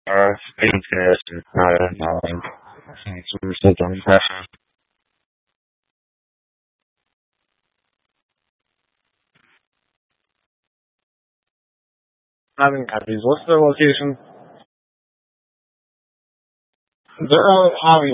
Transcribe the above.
spelling test and some symptom impression. Having copies. What's the location? They're having